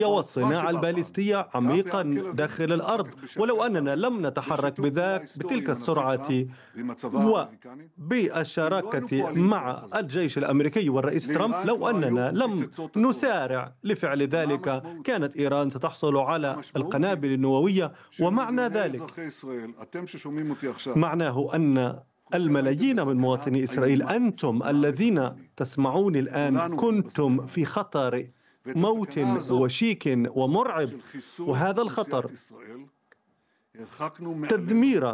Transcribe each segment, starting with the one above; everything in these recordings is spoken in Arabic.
والصناعة الباليستية عميقا داخل الأرض، ولو أننا لم نتحرك بتلك السرعة وبالشراكة مع الجيش الأمريكي والرئيس ترامب، لو أننا لم نسارع لفعل ذلك كانت إيران ستحصل على القنابل النووية. ومعنى ذلك معناه أن الملايين من مواطني إسرائيل، أنتم الذين تسمعون الآن، كنتم في خطر موت وشيك ومرعب. وهذا الخطر تدمير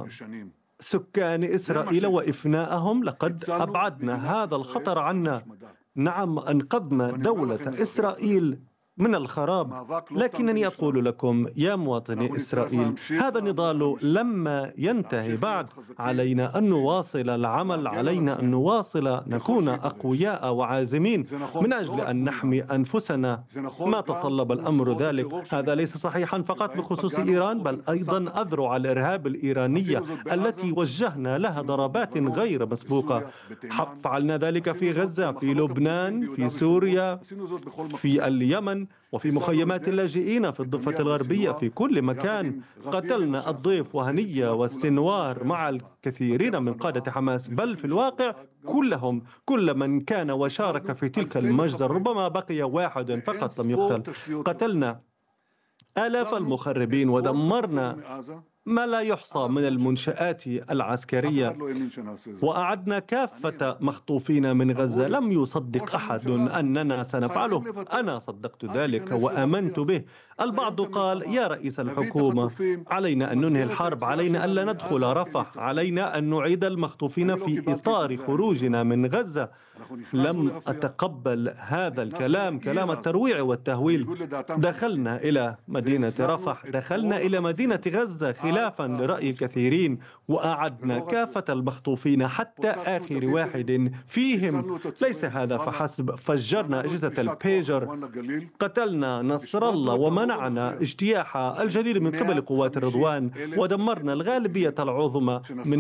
سكان إسرائيل وإفناءهم، لقد أبعدنا هذا الخطر عنا. نعم، أنقذنا دولة إسرائيل من الخراب. لكنني أقول لكم يا مواطني إسرائيل، هذا النضال لما ينتهي بعد. علينا أن نواصل العمل، علينا أن نواصل نكون أقوياء وعازمين من أجل أن نحمي أنفسنا ما تطلب الأمر ذلك. هذا ليس صحيحا فقط بخصوص إيران، بل أيضا أذرع الإرهاب الإيرانية التي وجهنا لها ضربات غير مسبوقة. فعلنا ذلك في غزة، في لبنان، في سوريا، في اليمن، وفي مخيمات اللاجئين في الضفة الغربية، في كل مكان. قتلنا الضيف وهنية والسنوار مع الكثيرين من قادة حماس، بل في الواقع كلهم، كل من كان وشارك في تلك المجزرة. ربما بقي واحد فقط لم يقتل. قتلنا آلاف المخربين ودمرنا ما لا يحصى من المنشآت العسكرية، وأعدنا كافة مخطوفين من غزة. لم يصدق أحد أننا سنفعله. أنا صدقت ذلك وآمنت به. البعض قال يا رئيس الحكومة، علينا أن ننهي الحرب، علينا أن لا ندخل رفح، علينا أن نعيد المخطوفين في إطار خروجنا من غزة. لم أتقبل هذا الكلام، كلام الترويع والتهويل. دخلنا إلى مدينة رفح، دخلنا إلى مدينة غزة خلافا لرأي الكثيرين، وأعدنا كافة المخطوفين حتى آخر واحد فيهم. ليس هذا فحسب، فجرنا أجهزة البيجر، قتلنا نصر الله، ومنعنا اجتياح الجليل من قبل قوات الرضوان، ودمرنا الغالبية العظمى من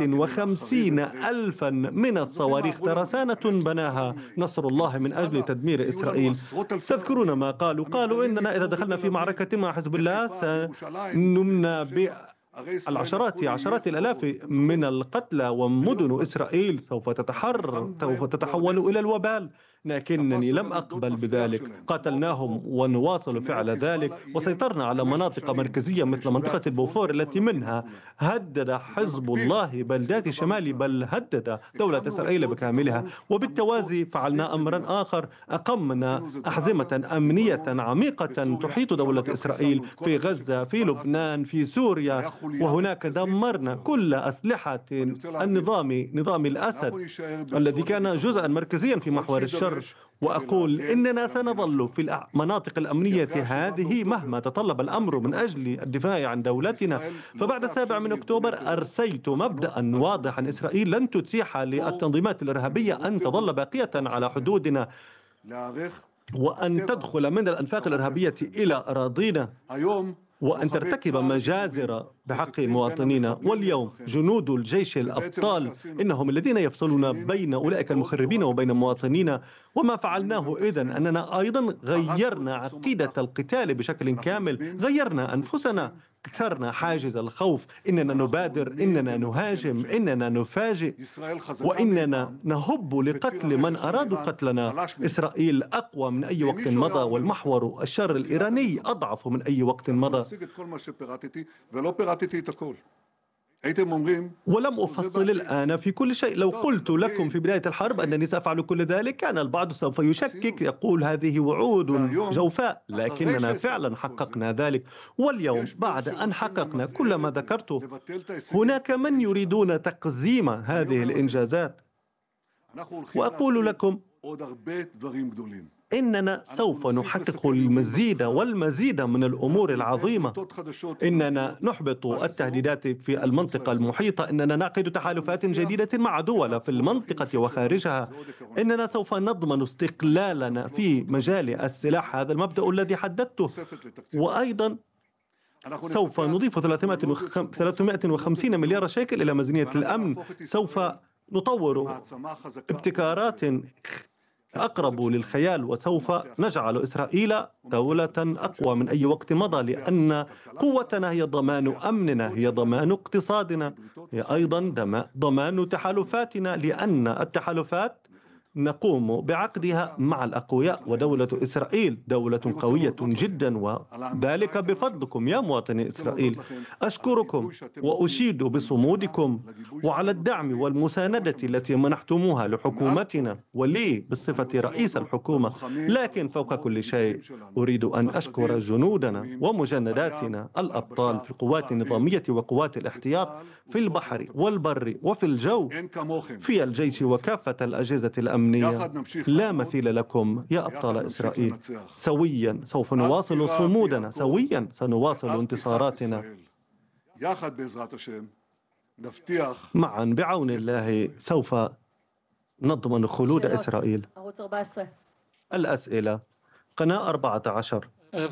150 ألفا من الصواريخ ترسانة بناها نصر الله من أجل تدمير إسرائيل. تذكرون ما قالوا إننا إذا دخلنا في معركة مع حزب الله سنمنى عشرات الآلاف من القتلى، ومدن إسرائيل سوف تتحول إلى الوبال. لكنني لم أقبل بذلك. قاتلناهم ونواصل فعل ذلك، وسيطرنا على مناطق مركزية مثل منطقة البوفور التي منها هدد حزب الله بلدات شمال، بل هدد دولة إسرائيل بكاملها. وبالتوازي فعلنا أمرا آخر، أقمنا أحزمة أمنية عميقة تحيط دولة إسرائيل في غزة، في لبنان، في سوريا، وهناك دمرنا كل أسلحة نظام الأسد الذي كان جزءا مركزيا في محور الشر. وأقول إننا سنظل في المناطق الأمنية هذه مهما تطلب الأمر من أجل الدفاع عن دولتنا. فبعد 7 من أكتوبر أرسيت مبدأ واضحا: إسرائيل لن تتيح للتنظيمات الإرهابية أن تظل باقية على حدودنا وأن تدخل من الأنفاق الإرهابية إلى أراضينا وأن ترتكب مجازر بحق مواطنينا. واليوم جنود الجيش الأبطال إنهم الذين يفصلون بين أولئك المخربين وبين مواطنينا. وما فعلناه إذن أننا أيضا غيرنا عقيدة القتال بشكل كامل، غيرنا أنفسنا، كسرنا حاجز الخوف. إننا نبادر، إننا نهاجم، إننا نفاجئ، وإننا نهب لقتل من أرادوا قتلنا. إسرائيل أقوى من أي وقت مضى، والمحور الشر الإيراني أضعف من أي وقت مضى. ولم أفصل الآن في كل شيء. لو قلت لكم في بداية الحرب أنني سأفعل كل ذلك كان البعض سوف يشكك، يقول هذه وعود جوفاء، لكننا فعلا حققنا ذلك. واليوم بعد أن حققنا كل ما ذكرته، هناك من يريدون تقزيم هذه الإنجازات. وأقول لكم إننا سوف نحقق المزيد والمزيد من الأمور العظيمة. إننا نحبط التهديدات في المنطقة المحيطة، إننا نعقد تحالفات جديدة مع دول في المنطقة وخارجها، إننا سوف نضمن استقلالنا في مجال السلاح، هذا المبدأ الذي حددته. وأيضا سوف نضيف 350 مليار شيكل إلى ميزانية الأمن. سوف نطور ابتكارات أقرب للخيال، وسوف نجعل إسرائيل دولة أقوى من أي وقت مضى، لأن قوتنا هي ضمان أمننا، هي ضمان اقتصادنا، هي أيضا ضمان تحالفاتنا، لأن التحالفات نقوم بعقدها مع الأقوياء، ودولة إسرائيل دولة قوية جدا، وذلك بفضلكم يا مواطني إسرائيل. أشكركم وأشيد بصمودكم وعلى الدعم والمساندة التي منحتموها لحكومتنا ولي بصفة رئيس الحكومة. لكن فوق كل شيء أريد أن أشكر جنودنا ومجنداتنا الأبطال في القوات النظامية وقوات الاحتياط في البحر والبر وفي الجو، في الجيش وكافة الأجهزة الأمنية. لا مثيل لكم يا أبطال إسرائيل. سويا سوف نواصل صمودنا، سويا سنواصل انتصاراتنا، معا بعون الله سوف نضمن خلود إسرائيل. الأسئلة. قناة 14.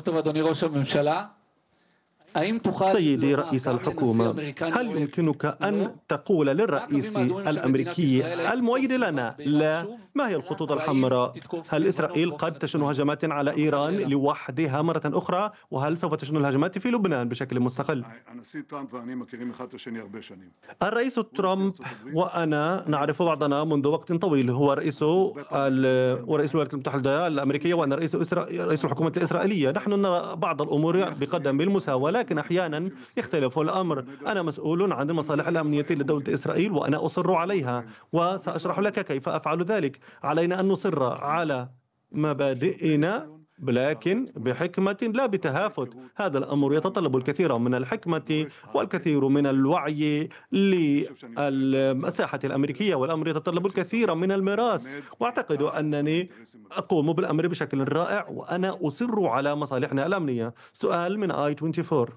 سيدي رئيس الحكومة، هل يمكنك أن تقول للرئيس الأمريكي المؤيد لنا لا ما هي الخطوط الحمراء؟ هل إسرائيل قد تشن هجمات على إيران لوحدها مرة أخرى؟ وهل سوف تشن الهجمات في لبنان بشكل مستقل؟ الرئيس ترامب وأنا نعرف بعضنا منذ وقت طويل. هو رئيس الولايات المتحدة الأمريكية وأنا رئيس الحكومة الإسرائيلية. نحن نرى بعض الأمور بقدم المساواة، لكن أحيانا يختلف الأمر. أنا مسؤول عن المصالح الأمنية لدولة إسرائيل وأنا أصر عليها، وسأشرح لك كيف أفعل ذلك. علينا أن نصر على مبادئنا لكن بحكمة لا بتهافت. هذا الأمر يتطلب الكثير من الحكمة والكثير من الوعي للساحة الأمريكية، والأمر يتطلب الكثير من الميراث، وأعتقد أنني أقوم بالأمر بشكل رائع وأنا أصر على مصالحنا الأمنية. سؤال من I-24.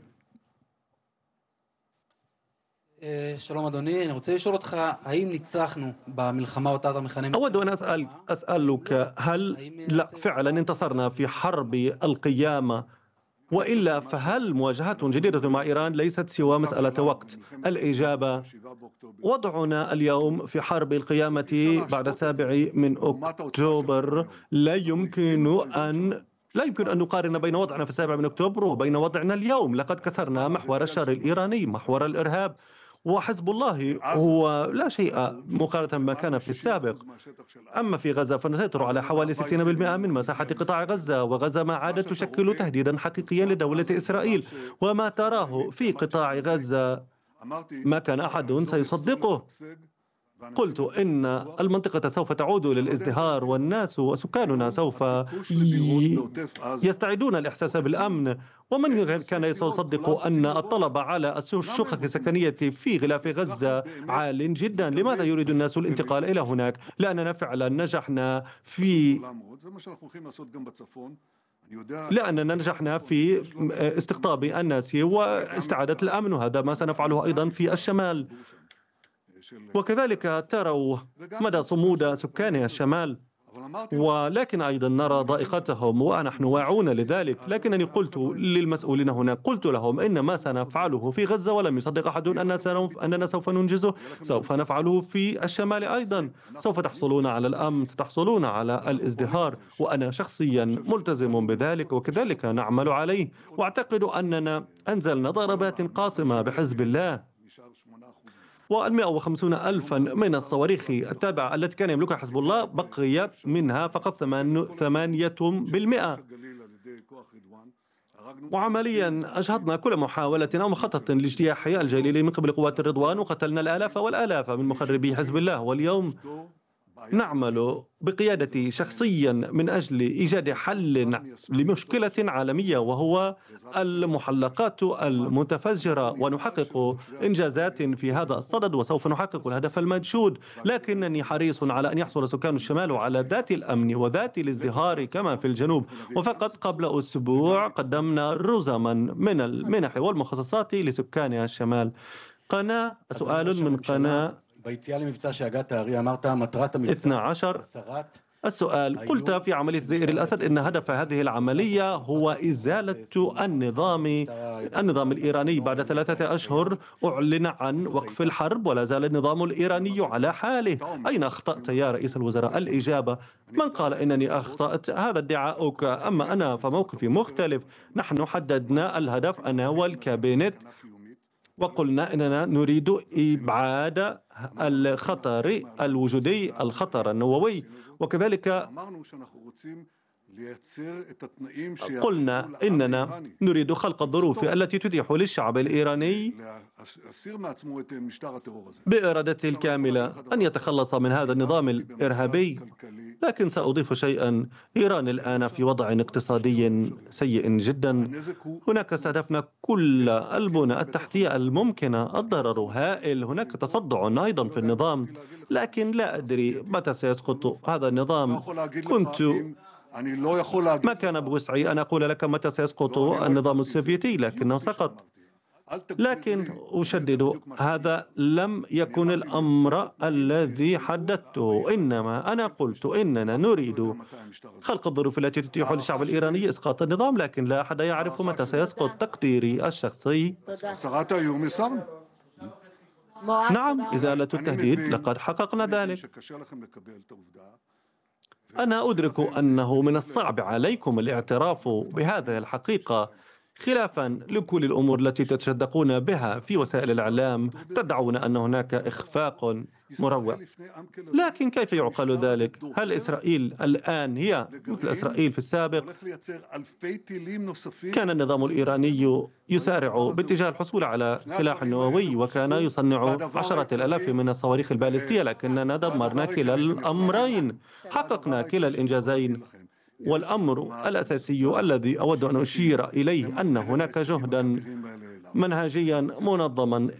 שלום אדוני, אני רוצה לשאול אותך, האם ניצחנו במלחמה אותה אתה מכנה? أود أن أسألك هل فعلا انتصرنا في حرب القيامة، وإلا فهل مواجهات جديدة مع إيران ليست سوى مسألة وقت؟ الإجابة: وضعنا اليوم في حرب القيامة بعد 7 أكتوبر لا يمكن أن نقارن بين وضعنا في 7 أكتوبر وبين وضعنا اليوم. لقد كسرنا محور الشر الإيراني، محور الإرهاب، وحزب الله هو لا شيء مقارنة بما كان في السابق. أما في غزة فنسيطر على حوالي 60% من مساحة قطاع غزة، وغزة ما عادت تشكل تهديدا حقيقيا لدولة إسرائيل. وما تراه في قطاع غزة ما كان أحد سيصدقه. قلت إن المنطقة سوف تعود للازدهار، والناس وسكاننا سوف يستعيدون الإحساس بالأمن. ومن كان يصدق أن الطلب على الشقق السكنية في غلاف غزة عال جدا؟ لماذا يريد الناس الانتقال إلى هناك؟ لأننا فعلا نجحنا في استقطاب الناس واستعادة الأمن، وهذا ما سنفعله أيضا في الشمال. وكذلك تروا مدى صمود سكان الشمال، ولكن أيضا نرى ضائقتهم ونحن واعون لذلك. لكنني قلت للمسؤولين هنا، قلت لهم إن ما سنفعله في غزة ولم يصدق أحد أننا سوف ننجزه سوف نفعله في الشمال أيضا. سوف تحصلون على الأمن، ستحصلون على الازدهار، وأنا شخصيا ملتزم بذلك وكذلك نعمل عليه. وأعتقد أننا أنزلنا ضربات قاصمة بحزب الله، و150 ألفا من الصواريخ التابعة التي كان يملكها حزب الله بقيت منها فقط 8%. وعمليا أجهضنا كل محاولة أو مخطط لاجتياح الجليل من قبل قوات الرضوان، وقتلنا الآلاف والآلاف من مخربي حزب الله. واليوم نعمل بقيادتي شخصيا من أجل إيجاد حل لمشكلة عالمية، وهو المحلقات المتفجرة، ونحقق إنجازات في هذا الصدد وسوف نحقق الهدف المنشود. لكنني حريص على أن يحصل سكان الشمال على ذات الأمن وذات الازدهار كما في الجنوب. وفقط قبل أسبوع قدمنا رزما من المنح والمخصصات لسكان الشمال. سؤال من قناة ביציאה למבצע שהגעת הארי אמרת מטרת המבצע 12. הסרת السؤال: قلت في عملية زئير الأسد إن هدف هذه العملية هو إزالة النظام الإيراني. بعد 3 أشهر أعلن عن وقف الحرب ولا زال النظام الإيراني على حاله. أين أخطأت يا رئيس الوزراء؟ الإجابة: من قال إنني أخطأت؟ هذا ادعاؤك، أما أنا فموقفي مختلف. نحن حددنا الهدف أنا والكابينت وقلنا إننا نريد إبعاد الخطر الوجودي، الخطر النووي، وكذلك قلنا إننا نريد خلق الظروف التي تتيح للشعب الإيراني بإرادته الكاملة أن يتخلص من هذا النظام الإرهابي. لكن سأضيف شيئا: إيران الآن في وضع اقتصادي سيء جدا. هناك استهدفنا كل البنى التحتية الممكنة، الضرر هائل، هناك تصدع أيضا في النظام، لكن لا أدري متى سيسقط هذا النظام. ما كان بوسعي أن أقول لك متى سيسقط النظام السوفيتي، لكنه سقط. لكن أشدد، هذا لم يكن الأمر الذي حددته، إنما أنا قلت إننا نريد خلق الظروف التي تتيح للشعب الإيراني إسقاط النظام، لكن لا أحد يعرف متى سيسقط. تقديري الشخصي: نعم، إزالة التهديد، لقد حققنا ذلك. أنا أدرك أنه من الصعب عليكم الاعتراف بهذه الحقيقة. خلافا لكل الأمور التي تتصدقون بها في وسائل الإعلام، تدعون أن هناك إخفاق مروع. لكن كيف يعقل ذلك؟ هل إسرائيل الآن هي مثل إسرائيل في السابق؟ كان النظام الإيراني يسارع باتجاه الحصول على سلاح نووي، وكان يصنع 10,000 من الصواريخ البالستية، لكننا دمرنا كلا الأمرين، حققنا كلا الإنجازين. والأمر الأساسي الذي أود أن أشير إليه أن هناك جهدا منهجيا منظما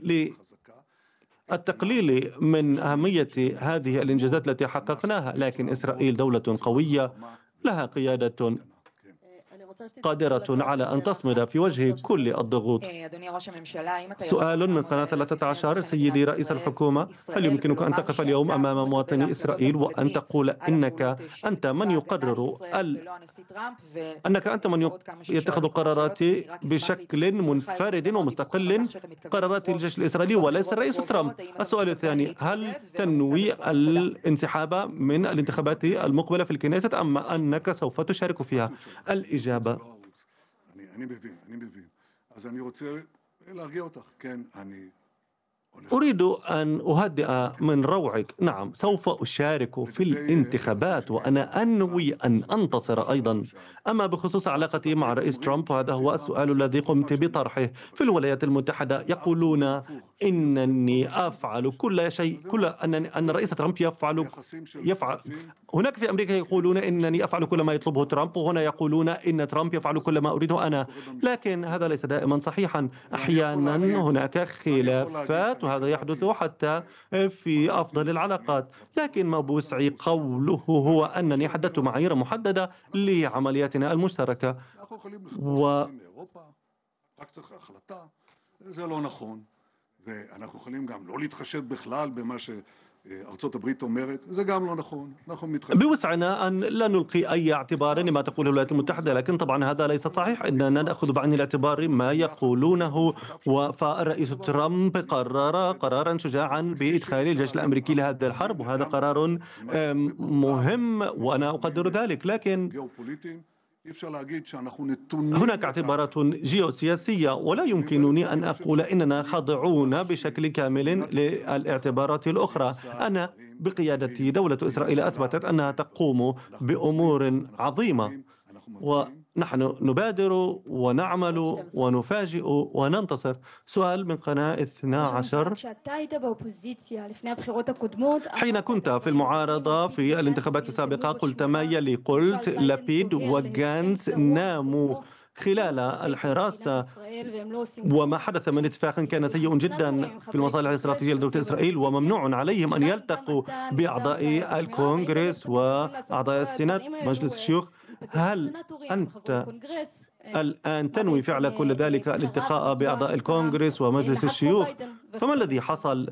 للتقليل من أهمية هذه الإنجازات التي حققناها. لكن إسرائيل دولة قوية لها قيادة قادرة على أن تصمد في وجه كل الضغوط. سؤال من قناة 13: سيدي رئيس الحكومة، هل يمكنك أن تقف اليوم أمام مواطني إسرائيل وأن تقول أنك أنت من يقرر أنت من يتخذ القرارات بشكل منفرد ومستقل، قرارات الجيش الإسرائيلي وليس الرئيس ترامب؟ السؤال الثاني: هل تنوي الانسحاب من الانتخابات المقبلة في الكنيسة أم أنك سوف تشارك فيها؟ الإجابة: أريد أن أهدئ من روعك. نعم، سوف أشارك في الانتخابات وأنا أنوي أن أنتصر أيضا. أما بخصوص علاقتي مع رئيس ترامب، هذا هو السؤال الذي قمت بطرحه. في الولايات المتحدة يقولون إنني أفعل كل شيء، أن رئيس ترامب يفعل. هناك في أمريكا يقولون إنني أفعل كل ما يطلبه ترامب، وهنا يقولون إن ترامب يفعل كل ما أريده أنا. لكن هذا ليس دائما صحيحا، أحيانا هناك خلافات، وهذا يحدث حتى في أفضل العلاقات. لكن ما بوسعي قوله هو أنني حددت معايير محددة لعملياتنا المشتركة ואנחנו יכולים גם לא להתחשב בכלל במה שארצות הברית אומרת, זה גם לא נכון. بوسعنا أن لا نلقي أي اعتبار لما تقوله الولايات المتحدة، لكن طبعا هذا ليس صحيح. إننا نأخذ بعين الاعتبار ما يقولونه. فالرئيس ترامب قرر قرارا شجاعا بإدخال الجيش الأمريكي لهذه الحرب، وهذا قرار مهم وأنا أقدر ذلك. لكن هناك اعتبارات جيوسياسية، ولا يمكنني أن أقول إننا خاضعون بشكل كامل للاعتبارات الأخرى. أنا بقيادة دولة إسرائيل أثبتت أنها تقوم بأمور عظيمة، ونحن نبادر ونعمل ونفاجئ وننتصر. سؤال من قناة 12: حين كنت في المعارضة في الانتخابات السابقة قلت ما يلي، قلت لابيد وغانتز ناموا خلال الحراسة، وما حدث من اتفاق كان سيء جدا في المصالح الاستراتيجية لدولة إسرائيل، وممنوع عليهم أن يلتقوا بأعضاء الكونغرس وأعضاء السينات مجلس الشيوخ. هل أنت الآن تنوي فعل كل ذلك الالتقاء بأعضاء الكونغرس ومجلس الشيوخ؟ فما الذي حصل؟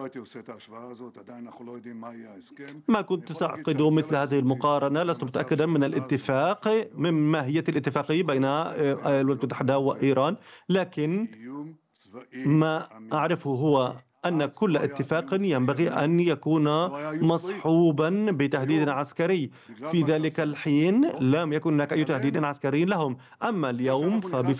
ما كنت سأعقد مثل هذه المقارنة، لست متأكدا من الاتفاق من ماهية الاتفاقية بين الولايات المتحدة وإيران، لكن ما أعرفه هو أن كل اتفاق ينبغي أن يكون مصحوبا بتهديد عسكري. في ذلك الحين لم يكن هناك أي تهديد عسكري لهم، أما اليوم